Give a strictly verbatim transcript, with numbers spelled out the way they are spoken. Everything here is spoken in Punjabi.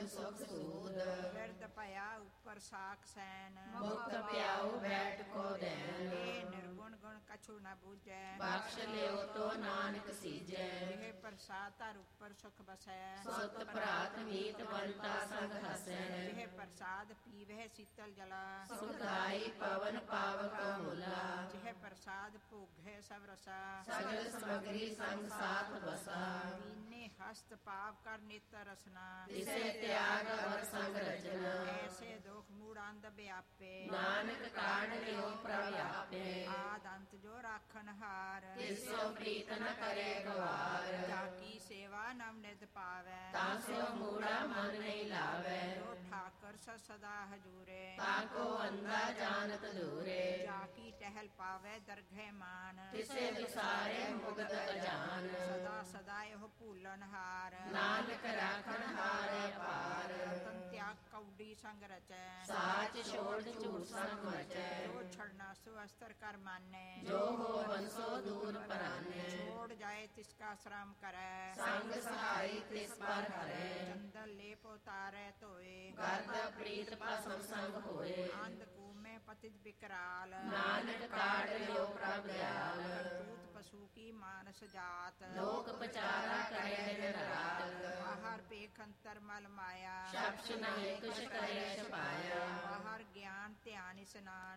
ਭੋਜਨ ਸੁਖ ਸੂਦ। ਬਿਰਦ ਭਇਆ ਉੱਪਰ ਸਾਖ ਸੈਨ, ਮੁਕਤ ਪਿਆਉ ਬੈਠ ਕੋ ਦੈਨ। ਇਹ ਨਿਰਗੁਣ ਗੁਣ ਕਛੂ ਨ ਬੂਝੈ, ਬਖਸ਼ ਲਿਓ ਤੋ ਨਾਨਕ ਸੀਜੈ। ਇਹ ਪ੍ਰਸਾਦ ਧਰ ਉੱਪਰ ਸੁਖ ਬਸੈ, ਸੁਤ ਭਰਾਤ ਮੀਤ ਬੰਤਾ ਸੰਗ ਹਸੈ। ਇਹ ਪ੍ਰਸਾਦ ਪੀਵਹਿ ਸੀਤਲ ਜਲਾ, ਸੁਖਦਾਈ ਪਵਨ ਪਾਵਕ ਮੁਲਾ। ਜਿਹ ਪ੍ਰਸਾਦ ਭੋਗੈ ਸਭ ਰਸਾ, ਸਗਲ ਸਮਗਰੀ ਸੰਗ ਸਾਥ ਬਸਾ। ਦੀਨੇ ਹਸਤ ਪਾਪ ਕਰ ਨਿਤ ਰਸਨਾ, ਤਿਸੇ ਤਿਆਗ ਅਵਰ ਸੰਗ ਰਚਨਾ। ਐਸੇ ਦੁਖ ਮੂੜ ਅੰਧ ਵਿਆਪੇ, ਨਾਨਕ ਕਾਢ ਲਿਓ ਪ੍ਰਭ ਆਪੇ। ਆਦ ਅੰਤ ਜੋ ਰਾਖਨ ਹਾਰ, ਤਿਸੋ ਪ੍ਰੀਤ ਨ ਕਰੇ ਗਵਾਰ। ਜਾ ਕੀ ਸੇਵਾ ਨਮ ਨਿਤ ਪਾਵੈ, ਤਾਸਿਓ ਮੂੜਾ ਮਨ ਨਹੀਂ ਲਾਵੈ। ਜੋ ਠਾਕਰ ਸ ਸਦਾ ਹਜੂਰੇ, ਤਾਕੋ ਅੰਧਾ ਜਾਣਤ ਦੂਰੇ। ਜਾ ਕੀ ਟਹਿਲ ਪਾਵੈ ਦਰਗਹਿ ਮਾਨ, ਤਿਸੇ ਵਿਸਾਰੇ ਮੁਕਤ ਅਜਾਨ। ਸਦਾ ਸਦਾ ਇਹੋ ਭੂਲਨ ਹਾਰ, ਨਾਨਕ ਰਾਖਣ ਹਾਰੇ ਪਾਰ। ਤਨ ਤਿਆਗ ਕੌਡੀ ਸੰਗ ਰਚੈ, ਸਾਚ ਛੋੜ ਝੂਠ ਸੰਗ ਮਚੈ। ਜੋ ਛੜਨਾ ਸੋ ਅਸਤਰ ਕਰ ਮਾਨੈ, ਜੋ ਹੋ ਬੰਸੋ ਦੂਰ ਪਰਾਨੈ। ਛੋੜ ਜਾਏ ਤਿਸਕਾ ਸ਼ਰਮ ਕਰੈ, ਸੰਗ ਸਹਾਈ ਤਿਸ ਪਰ ਹਰੈ। ਚੰਦਨ ਲੇਪ ਉਤਾਰੈ ਧੋਏ, ਕਰਦਾ ਪ੍ਰੀਤ ਭਸਮ ਸੰਗ ਹੋਏ। ਅੰਧ ਕੂਮੇ ਪਤਿਤ ਬਿਕਰਾਲ, ਨਾਨਕ ਕਾਢ ਲਿਓ ਪ੍ਰਭ ਦਿਆਲ। ਕਰਤੂਤ ਪਸ਼ੂ ਕੀ ਮਾਨਸ ਜਾਤ, ਲੋਕ ਪਚਾਰਾ ਕਰੇ ਦਿਨ ਰਾਤ। ਆਹਾਰ ਪੇਖ ਅੰਤਰ ਮਲ ਮਾਇਆ, ਸ਼ਬਦ ਨਹੀਂ ਕੁਛ ਕਰੇ ਛਪਾਇਆ। ਆਹਾਰ ਗਿਆਨ ਧਿਆਨ ਇਸਨਾਨ,